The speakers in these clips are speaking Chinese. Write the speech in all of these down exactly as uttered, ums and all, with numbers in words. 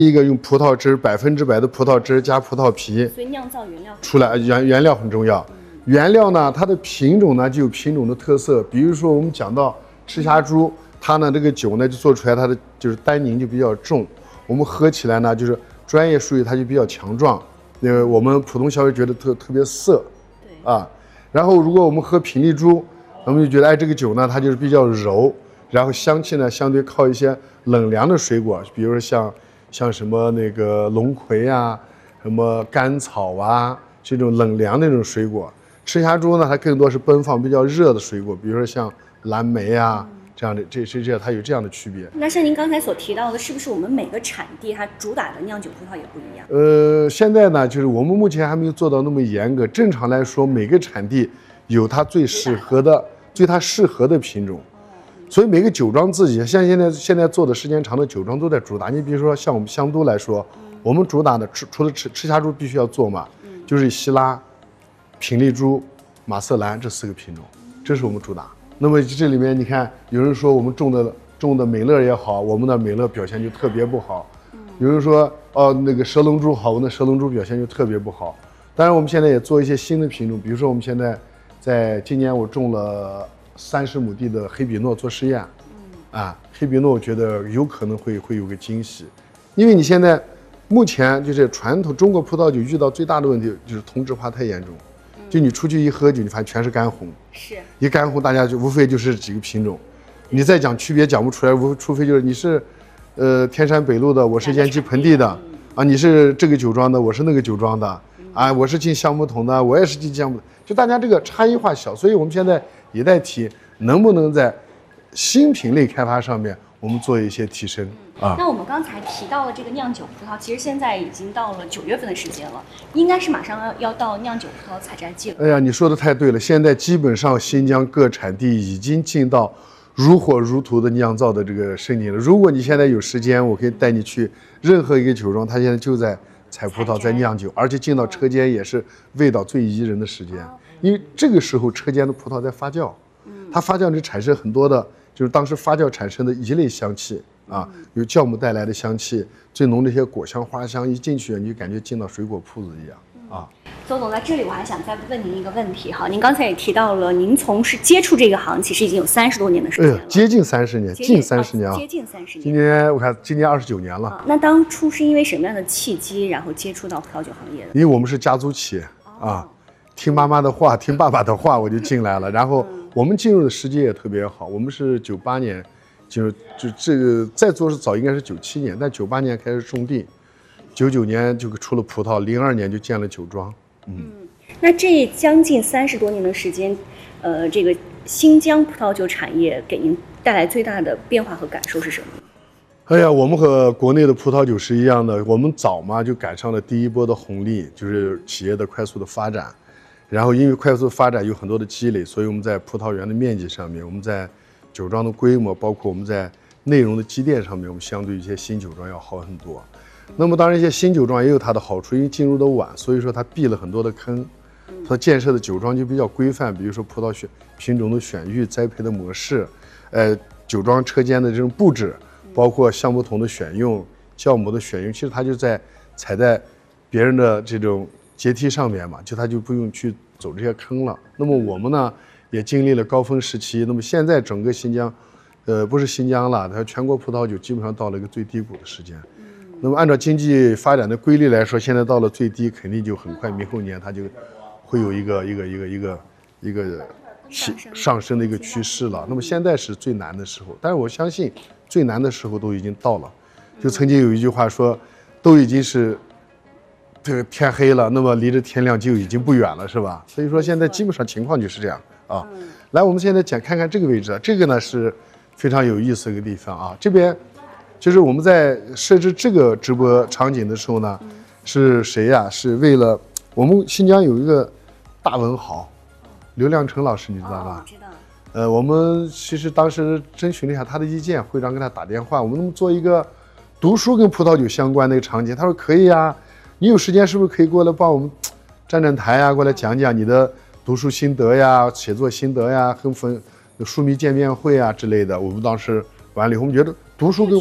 一个用葡萄汁，百分之百的葡萄汁加葡萄皮， 所以酿造原料出来，原原料很重要。嗯、原料呢，它的品种呢就有品种的特色。比如说我们讲到赤霞珠，它呢这个酒呢就做出来，它的就是单宁就比较重，我们喝起来呢就是专业术语它就比较强壮，呃，我们普通消费觉得特特别涩，对啊。然后如果我们喝品丽珠，我们就觉得哎这个酒呢它就是比较柔，然后香气呢相对靠一些冷凉的水果，比如说像。像什么那个龙葵啊，什么甘草啊，这种冷凉的那种水果。赤霞珠呢，它更多是奔放比较热的水果，比如说像蓝莓啊、嗯、这样的，这是这它有这样的区别。 那像您刚才所提到的，是不是我们每个产地它主打的酿酒葡萄也不一样？ 呃，现在呢，就是我们目前还没有做到那么严格。正常来说，每个产地有它最适合的、最它适合的品种。所以每个酒庄自己，像现在现在做的时间长的酒庄都在主打。你比如说像我们香都来说，嗯、我们主打的除除了赤赤霞珠必须要做嘛，嗯、就是希拉、品丽珠、马瑟兰这四个品种，这是我们主打。那么这里面你看，有人说我们种的种的美乐也好，我们的美乐表现就特别不好；嗯、有人说哦那个蛇龙珠好，我们的蛇龙珠表现就特别不好。当然我们现在也做一些新的品种，比如说我们现在在今年我种了。三十亩地的黑比诺做试验，嗯啊，黑比诺我觉得有可能会会有个惊喜，因为你现在目前就是传统中国葡萄酒遇到最大的问题就是同质化太严重，嗯、就你出去一喝酒，你发现全是干红， 是一干红大家就无非就是几个品种，你再讲区别讲不出来，无除非就是你是，呃天山北路的，我是延吉盆地的，嗯、啊你是这个酒庄的，我是那个酒庄的，嗯、啊我是进橡木桶的，我也是进橡木桶，就大家这个差异化小，所以我们现在。也在提能不能在新品类开发上面，我们做一些提升、 嗯、啊。那我们刚才提到了这个酿酒葡萄，其实现在已经到了九月份的时间了，应该是马上要要到酿酒葡萄采摘季了。 哎呀，你说的太对了，现在基本上新疆各产地已经进到如火如荼的酿造的这个盛景了。如果你现在有时间，我可以带你去任何一个酒庄，它现在就在采葡萄，在酿酒，而且进到车间也是味道最宜人的时间。哦，因为这个时候车间的葡萄在发酵，它发酵就产生很多的，就是当时发酵产生的一类香气啊，有酵母带来的香气，最浓的一些果香、花香，一进去你就感觉进到水果铺子一样啊。 邹总，在这里我还想再问您一个问题哈，您刚才也提到了，您从事接触这个行其实已经有三十多年的时间了， 哎、接近三十年，近三十年啊， 接近三十年。 今年我看今年二十九年了、 啊。那当初是因为什么样的契机，然后接触到葡萄酒行业的？ 因为我们是家族企业、哦、啊。听妈妈的话，听爸爸的话，我就进来了。然后我们进入的时机也特别好，我们是九八年进入，就这个再做是早，应该是九七年，但九八年开始种地，九九年就出了葡萄，零二年就建了酒庄。嗯， 嗯那这将近三十多年的时间，呃，这个新疆葡萄酒产业给您带来最大的变化和感受是什么？ 哎呀，我们和国内的葡萄酒是一样的，我们早嘛就赶上了第一波的红利，就是企业的快速的发展。然后因为快速发展有很多的积累，所以我们在葡萄园的面积上面，我们在酒庄的规模，包括我们在内容的积淀上面，我们相对一些新酒庄要好很多。那么当然一些新酒庄也有它的好处，因为进入的晚，所以说它避了很多的坑，它建设的酒庄就比较规范，比如说葡萄选品种的选育、栽培的模式，呃，酒庄车间的这种布置，包括橡木桶的选用、酵母的选用，其实它就在踩在别人的这种阶梯上面嘛，就他就不用去走这些坑了。那么我们呢，也经历了高峰时期。那么现在整个新疆，呃，不是新疆了，它全国葡萄酒基本上到了一个最低谷的时间。那么按照经济发展的规律来说，现在到了最低，肯定就很快明后年它就会有一个一个一个一个一个起上升的一个趋势了。那么现在是最难的时候，但是我相信最难的时候都已经到了。就曾经有一句话说，都已经是。这个天黑了，那么离着天亮就已经不远了，是吧？所以说现在基本上情况就是这样啊。来，我们现在讲看看这个位置，这个呢是非常有意思的一个地方啊。这边就是我们在设置这个直播场景的时候呢，是谁呀？是为了我们新疆有一个大文豪刘亮程老师，你知道吧？ 知道。 呃，我们其实当时征询了一下他的意见，会长给他打电话，我们能做一个读书跟葡萄酒相关的一个场景，他说可以呀。你有时间是不是可以过来帮我们站站台呀？过来讲讲你的读书心得呀、写作心得呀、跟粉书迷见面会啊之类的。我们当时完了以后，我们觉得读书跟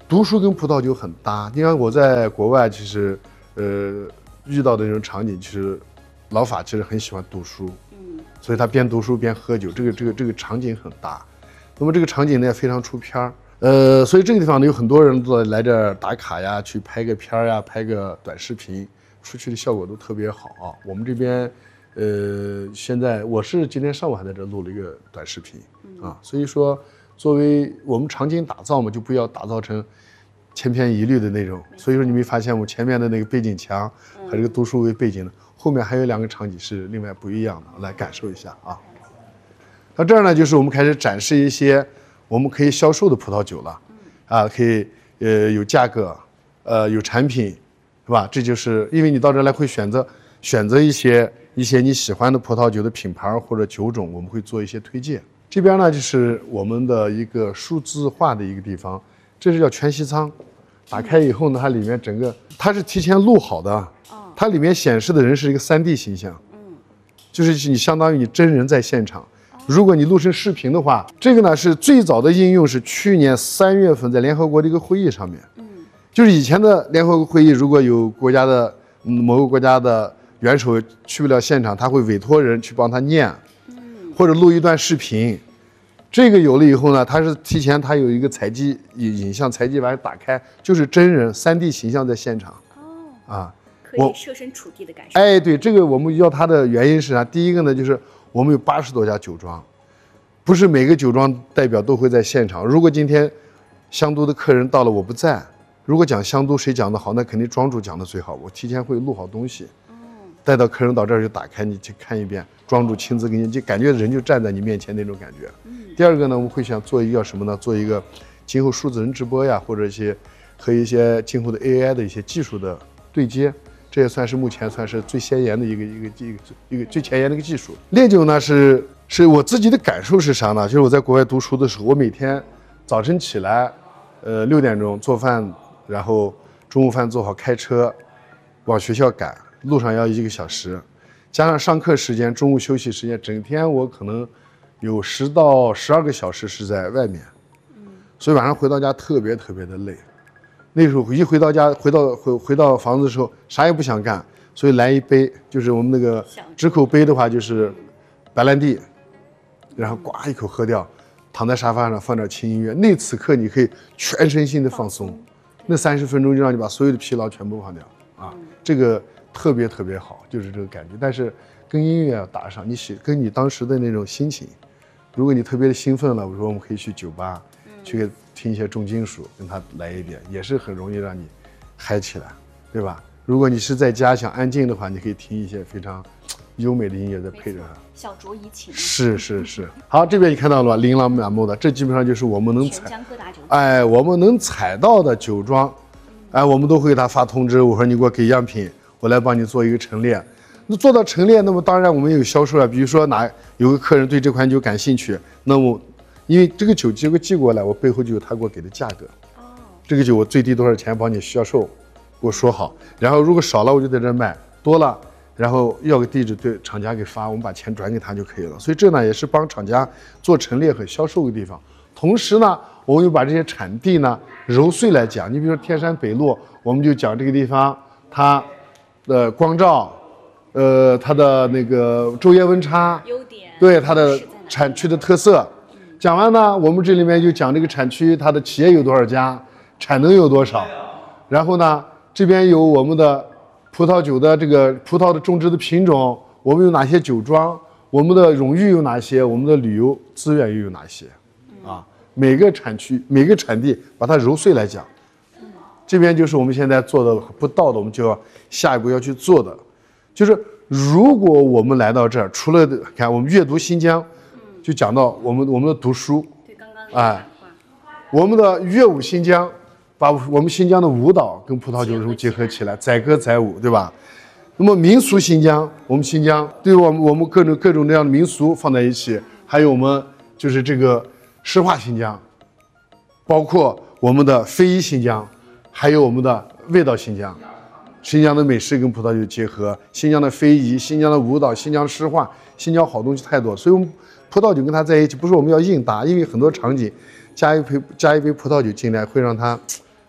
读书跟葡萄酒很搭。你看我在国外，其实呃遇到的那种场景，其实老法其实很喜欢读书，嗯，所以他边读书边喝酒，这个这个这个场景很搭。那么这个场景呢也非常出片儿，呃，所以这个地方呢有很多人都来这儿打卡呀，去拍个片儿呀，拍个短视频，出去的效果都特别好啊。我们这边，呃，现在我是今天上午还在这录了一个短视频啊，所以说作为我们场景打造嘛，就不要打造成千篇一律的那种。所以说你没发现我前面的那个背景墙和这个读书为背景的，后面还有两个场景是另外不一样的，来感受一下啊。到这儿呢，就是我们开始展示一些我们可以销售的葡萄酒了，啊，可以呃有价格，呃有产品，是吧？这就是因为你到这儿来会选择选择一些一些你喜欢的葡萄酒的品牌或者酒种，我们会做一些推荐。这边呢就是我们的一个数字化的一个地方，这是叫全息舱。打开以后呢，它里面整个它是提前录好的，它里面显示的人是一个 三 D 形象，就是你相当于你真人在现场。如果你录成视频的话，这个呢是最早的应用，是去年三月份在联合国的一个会议上面。嗯，就是以前的联合国会议，如果有国家的、嗯、某个国家的元首去不了现场，他会委托人去帮他念，嗯，或者录一段视频。这个有了以后呢，它是提前它有一个采集影像采集完打开，就是真人 三 D 形象在现场。哦，啊， 可以设身处地的感受。 哎，对，这个我们要它的原因是啥？第一个呢，就是我们有八十多家酒庄，不是每个酒庄代表都会在现场。如果今天香都的客人到了，我不在，如果讲香都谁讲的好，那肯定庄主讲的最好。我提前会录好东西，带到客人到这儿就打开，你去看一遍，庄主亲自给你，就感觉人就站在你面前那种感觉。第二个呢，我们会想做一个什么呢？做一个今后数字人直播呀，或者一些和一些今后的 A I 的一些技术的对接。这也算是目前算是最先沿的一个一个一个一个最前沿的一个技术。烈酒呢是是我自己的感受是啥呢？就是我在国外读书的时候，我每天早晨起来，呃六点钟做饭，然后中午饭做好，开车往学校赶，路上要一个小时，加上上课时间、中午休息时间，整天我可能有十到十二个小时是在外面，所以晚上回到家特别特别的累。那时候一回到家，回到回回到房子的时候，啥也不想干，所以来一杯，就是我们那个直口杯的话，就是白兰地，然后呱一口喝掉，躺在沙发上放点轻音乐，那此刻你可以全身心的放松，那三十分钟就让你把所有的疲劳全部忘掉啊，这个特别特别好，就是这个感觉。但是跟音乐要搭上，你喜跟你当时的那种心情，如果你特别的兴奋了，我说我们可以去酒吧，去听一些重金属，跟他来一点，也是很容易让你嗨起来，对吧？如果你是在家想安静的话，你可以听一些非常优美的音乐，再配着它， 小酌怡情。 是是是。好，这边你看到了吧，琳琅满目的，这基本上就是我们能采，哎，我们能采到的酒庄，哎，我们都会给他发通知，我说你给我给样品，我来帮你做一个陈列。那做到陈列，那么当然我们有销售啊，比如说哪有个客人对这款酒感兴趣，那么因为这个酒结果寄过来，我背后就有他给我给的价格。哦，这个酒我最低多少钱帮你销售，给我说好。然后如果少了我就在这卖，多了然后要个地址对厂家给发，我们把钱转给他就可以了。所以这呢也是帮厂家做陈列和销售的地方。同时呢，我们又把这些产地呢揉碎来讲。你比如说天山北路，我们就讲这个地方它的光照，呃，它的那个昼夜温差， 优点， 对它的产区的特色。讲完呢，我们这里面就讲这个产区它的企业有多少家，产能有多少，然后呢，这边有我们的葡萄酒的这个葡萄的种植的品种，我们有哪些酒庄，我们的荣誉有哪些，我们的旅游资源又有哪些，啊，每个产区每个产地把它揉碎来讲。这边就是我们现在做的不到的，我们就要下一步要去做的，就是如果我们来到这儿，除了看我们阅读新疆。就讲到我们我们的读书， 对，刚刚哎，我们的乐舞新疆，把我们新疆的舞蹈跟葡萄酒融结合起来，载歌载舞，对吧？那么民俗新疆，我们新疆对我们我们各种各种各样的民俗放在一起，还有我们就是这个诗画新疆，包括我们的非遗新疆，还有我们的味道新疆。新疆的美食跟葡萄酒结合，新疆的非遗，新疆的舞蹈，新疆诗画，新疆好东西太多，所以我们葡萄酒跟它在一起，不是我们要硬搭，因为很多场景加一杯加一杯葡萄酒进来，会让它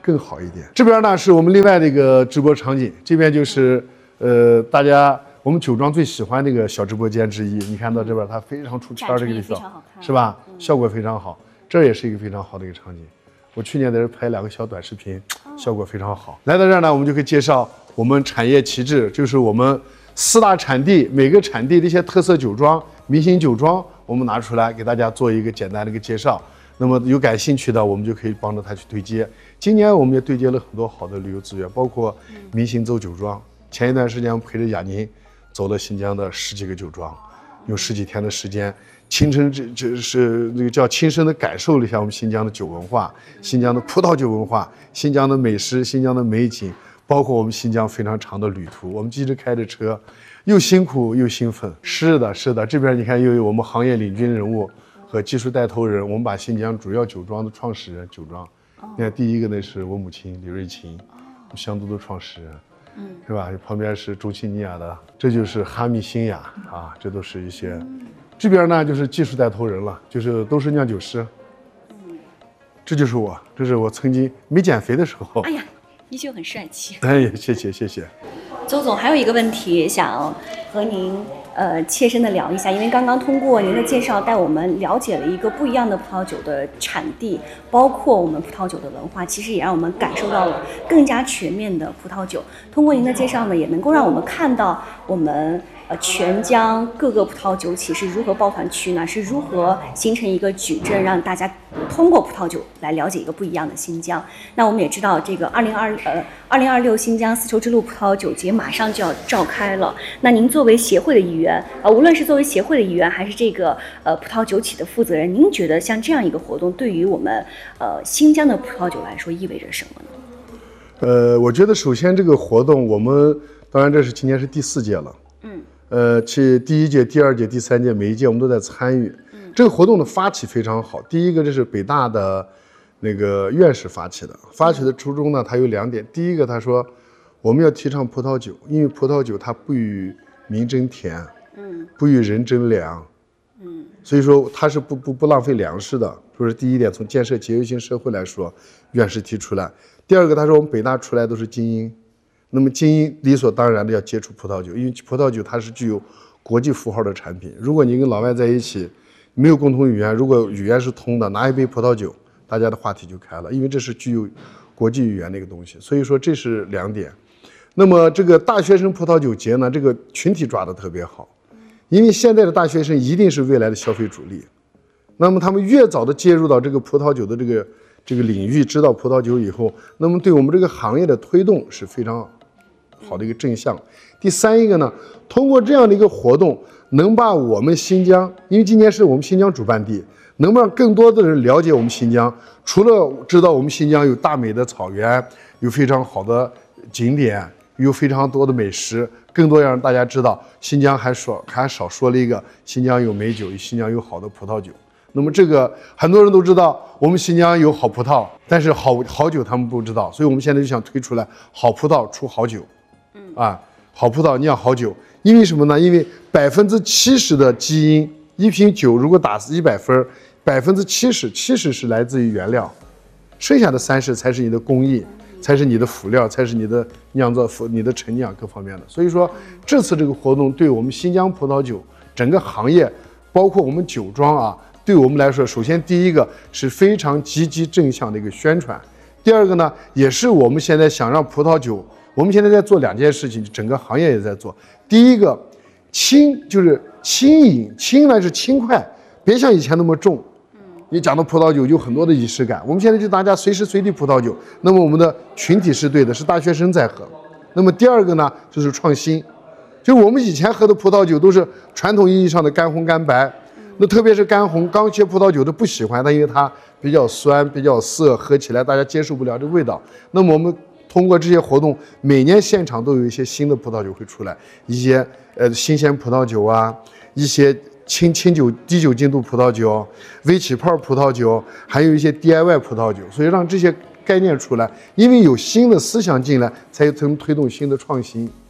更好一点。这边呢是我们另外的一个直播场景，这边就是呃大家我们酒庄最喜欢那个小直播间之一。你看到这边它非常出圈这个地方，是吧？嗯、效果非常好，这也是一个非常好的一个场景。我去年在这拍两个小短视频，效果非常好。来到这儿呢，我们就可以介绍我们产业旗帜，就是我们四大产地每个产地的一些特色酒庄、明星酒庄，我们拿出来给大家做一个简单的一个介绍。那么有感兴趣的，我们就可以帮着他去对接。今年我们也对接了很多好的旅游资源，包括明星走酒庄。前一段时间我们陪着雅宁走了新疆的十几个酒庄，用十几天的时间。亲身这这是那个叫亲身的感受了一下我们新疆的酒文化、新疆的葡萄酒文化、新疆的美食、新疆的美景，包括我们新疆非常长的旅途。我们一直开着车，又辛苦又兴奋。是的，是的，这边你看又有我们行业领军人物和技术带头人，我们把新疆主要酒庄的创始人酒庄，你看第一个呢是我母亲李瑞琴，香都的创始人，嗯，是吧？旁边是周奇尼亚的，这就是哈密新雅啊，这都是一些。这边呢就是技术带头人了，就是都是酿酒师。嗯，这就是我，这是我曾经没减肥的时候。 哎呀，依旧很帅气。 哎，谢谢谢谢。 周总还有一个问题想和您呃切身的聊一下，因为刚刚通过您的介绍带我们了解了一个不一样的葡萄酒的产地，包括我们葡萄酒的文化，其实也让我们感受到了更加全面的葡萄酒。通过您的介绍呢，也能够让我们看到我们。呃，全疆各个葡萄酒企是如何抱团取暖，是如何形成一个矩阵，让大家通过葡萄酒来了解一个不一样的新疆。那我们也知道，这个二零二呃二零二六新疆丝绸之路葡萄酒节马上就要召开了。那您作为协会的一员，呃，无论是作为协会的一员，还是这个呃葡萄酒企的负责人，您觉得像这样一个活动，对于我们呃新疆的葡萄酒来说意味着什么呢？ 呃，我觉得首先这个活动，我们当然这是今年是第四届了。嗯。呃，其第一届、第二届、第三届，每一届我们都在参与。嗯，这个活动的发起非常好。第一个，这是北大的那个院士发起的。发起的初衷呢，它有两点。第一个，他说我们要提倡葡萄酒，因为葡萄酒它不与民争甜，嗯，不与人争粮，嗯，所以说它是不不不浪费粮食的。这是第一点，从建设节约型社会来说，院士提出来。第二个，他说我们北大出来都是精英。那么精英理所当然的要接触葡萄酒，因为葡萄酒它是具有国际符号的产品。如果你跟老外在一起没有共同语言，如果语言是通的，拿一杯葡萄酒，大家的话题就开了，因为这是具有国际语言的一个东西。所以说这是两点。那么这个大学生葡萄酒节呢，这个群体抓得特别好，因为现在的大学生一定是未来的消费主力。那么他们越早的介入到这个葡萄酒的这个这个领域，知道葡萄酒以后，那么对我们这个行业的推动是非常好的一个正向。第三一个呢，通过这样的一个活动，能把我们新疆，因为今年是我们新疆主办地，能让更多的人了解我们新疆。除了知道我们新疆有大美的草原，有非常好的景点，有非常多的美食，更多要让大家知道新疆还说还少说了一个新疆有美酒，新疆有好的葡萄酒。那么这个很多人都知道我们新疆有好葡萄，但是好好酒他们不知道，所以我们现在就想推出来好葡萄出好酒。啊，好葡萄酿好酒，因为什么呢？因为百分之七十的基因，一瓶酒如果打一百分，百分之七十，七十是来自于原料，剩下的三十才是你的工艺，才是你的辅料，才是你的酿造、你的陈酿各方面的。所以说，这次这个活动对我们新疆葡萄酒整个行业，包括我们酒庄啊，对我们来说，首先第一个是非常积极正向的一个宣传，第二个呢，也是我们现在想让葡萄酒。我们现在在做两件事情，整个行业也在做。第一个，轻就是轻饮，轻呢是轻快，别像以前那么重。你讲到葡萄酒，有很多的仪式感。我们现在就大家随时随地葡萄酒，那么我们的群体是对的，是大学生在喝。那么第二个呢，就是创新，就我们以前喝的葡萄酒都是传统意义上的干红干白，那特别是干红，刚学葡萄酒的不喜欢它，因为它比较酸、比较涩，喝起来大家接受不了这个味道。那么我们通过这些活动，每年现场都有一些新的葡萄酒会出来，一些呃新鲜葡萄酒啊，一些清清酒、低酒精度葡萄酒、微起泡葡萄酒，还有一些 D I Y 葡萄酒，所以让这些概念出来，因为有新的思想进来，才能推动新的创新。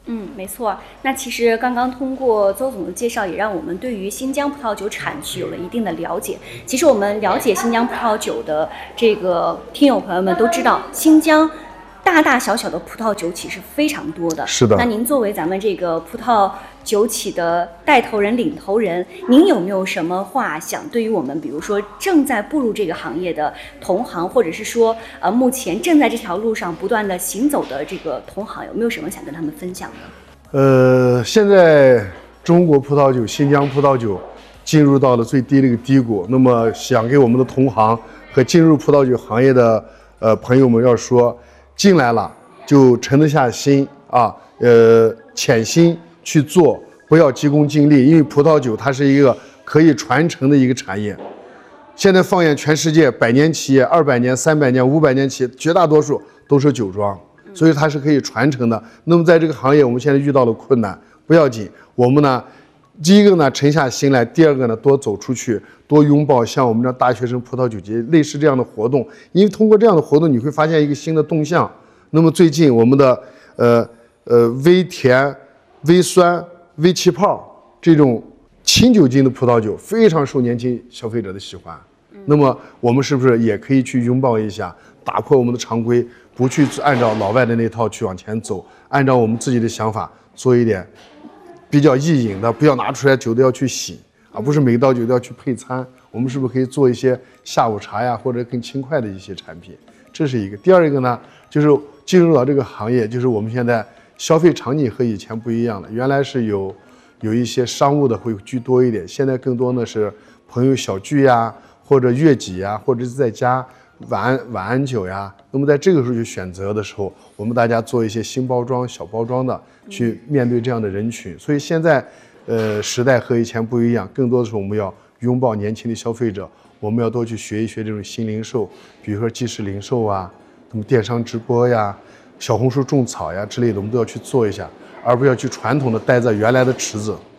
嗯，没错。那其实刚刚通过邹总的介绍，也让我们对于新疆葡萄酒产区有了一定的了解。其实我们了解新疆葡萄酒的这个听友朋友们都知道，新疆大大小小的葡萄酒企是非常多的。 是的。 那您作为咱们这个葡萄酒企的带头人、领头人，您有没有什么话想对于我们，比如说正在步入这个行业的同行，或者是说呃目前正在这条路上不断的行走的这个同行，有没有什么想跟他们分享的？ 呃，现在中国葡萄酒、新疆葡萄酒进入到了最低的一个低谷。那么，想给我们的同行和进入葡萄酒行业的呃朋友们要说，进来了就沉得下心啊，呃，潜心去做，不要急功近利，因为葡萄酒它是一个可以传承的一个产业。现在放眼全世界，百年企业、二百年、三百年、五百年企业，绝大多数都是酒庄，所以它是可以传承的。那么在这个行业，我们现在遇到了困难，不要紧，我们呢，第一个呢沉下心来，第二个呢多走出去，多拥抱像我们这大学生葡萄酒节类似这样的活动，因为通过这样的活动，你会发现一个新的动向。那么最近我们的呃呃微甜、微酸、微气泡这种轻酒精的葡萄酒非常受年轻消费者的喜欢。那么我们是不是也可以去拥抱一下，打破我们的常规，不去按照老外的那套去往前走，按照我们自己的想法做一点比较易饮的，不要拿出来酒都要去洗，而不是每道酒都要去配餐。我们是不是可以做一些下午茶呀，或者更轻快的一些产品？这是一个。第二一个呢，就是进入到这个行业，就是我们现在消费场景和以前不一样了。原来是有有一些商务的会居多一点，现在更多呢是朋友小聚呀，或者悦己呀，或者是在家晚安晚安酒呀。那么在这个时候去选择的时候，我们大家做一些新包装、小包装的去面对这样的人群。所以现在，呃，时代和以前不一样，更多的是我们要拥抱年轻的消费者，我们要多去学一学这种新零售，比如说即时零售啊，那么电商直播呀、小红书种草呀之类的，我们都要去做一下，而不要去传统的待在原来的池子。